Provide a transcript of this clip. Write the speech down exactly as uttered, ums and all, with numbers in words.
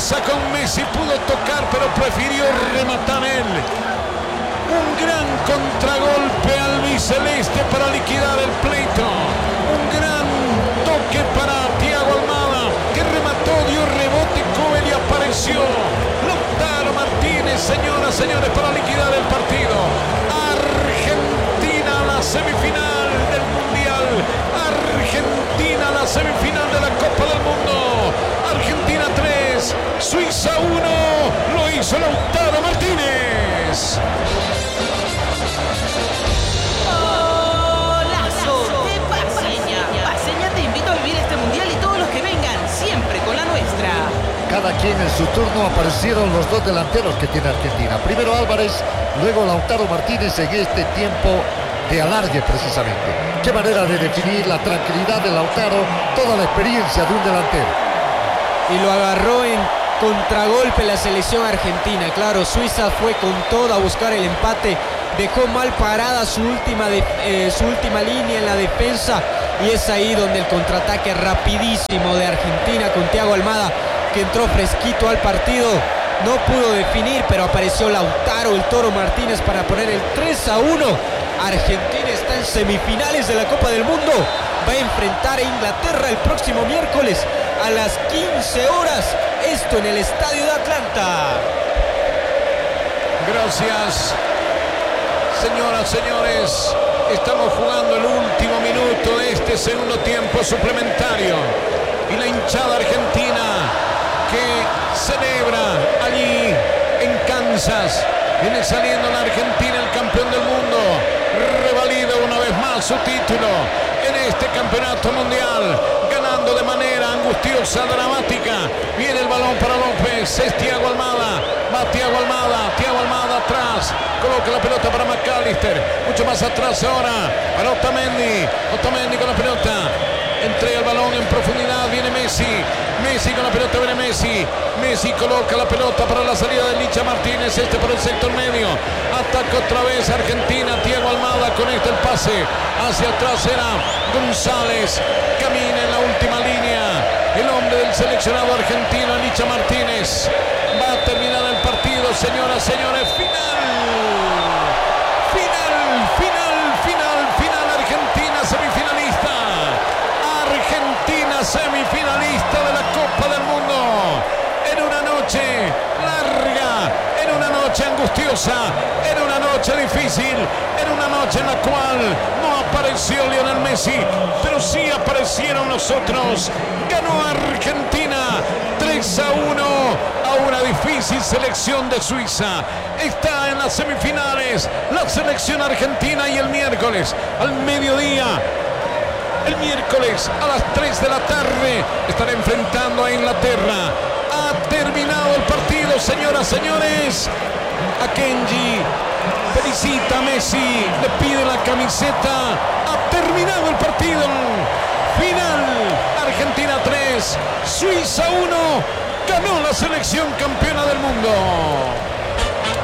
Suiza con Messi pudo tocar, pero prefirió rematar él. Un gran contragolpe albiceleste para liquidar el pleito. Un gran toque para Thiago Almada, que remató, dio rebote, Kobe y apareció. Lautaro Martínez, señoras, señores, para liquidar el partido. Argentina a la semifinal del Mundial. Argentina a la semifinal de la Copa del Mundo. Argentina tres, Suiza uno. Lo hizo Lautaro Martínez. Golazo de Paseña. Paseña te invito a vivir este Mundial y todos los que vengan, siempre con la nuestra. Cada quien en su turno aparecieron los dos delanteros que tiene Argentina. Primero Álvarez, luego Lautaro Martínez en este tiempo de alargue precisamente. Qué manera de definir la tranquilidad de Lautaro, toda la experiencia de un delantero. Y lo agarró en contragolpe la selección argentina. Claro, Suiza fue con todo a buscar el empate. Dejó mal parada su última, de, eh, su última línea en la defensa. Y es ahí donde el contraataque rapidísimo de Argentina con Thiago Almada, que entró fresquito al partido. No pudo definir, pero apareció Lautaro, el Toro Martínez, para poner el tres a uno. Argentina está en semifinales de la Copa del Mundo. Va a enfrentar a Inglaterra el próximo miércoles a las quince horas. Esto en el Estadio de Atlanta. Gracias. Señoras, señores, estamos jugando el último minuto de este segundo tiempo suplementario. Y la hinchada argentina que celebra allí en Kansas. Viene saliendo la Argentina, el campeón del mundo. Revalida una vez más su título en este campeonato mundial, ganando de manera angustiosa, dramática. Viene el balón para López, es Thiago Almada, va Thiago Almada, Thiago Almada atrás, coloca la pelota para McAllister, mucho más atrás ahora para Otamendi, Otamendi con la pelota, entrega el balón en profundidad, viene Messi, Messi con la pelota, viene Messi, Messi coloca la pelota para la salida de Licha Martínez, este por el sector medio, ataca otra vez Argentina, Thiago Almada conecta el pase, hacia atrás era González, camina en la última línea, el hombre del seleccionado argentino, Licha Martínez, va a terminar el partido, señoras, señores, final, final, final, final, final, Argentina semifinalista, Argentina semifinalista de la Copa del Mundo, en una noche larga, en una noche angustiosa, en una noche difícil, en una noche en la cual no apareció Lionel Messi, pero sí aparecieron los otros. Ganó Argentina tres a uno a una difícil selección de Suiza. Está en las semifinales la selección argentina y el miércoles al mediodía, el miércoles a las tres de la tarde estará enfrentando a Inglaterra. Ha terminado el partido, señoras, señores. A Kenji felicita a Messi, le pide la camiseta. Ha terminado el partido. Final, Argentina tres, Suiza uno. Ganó la selección campeona del mundo.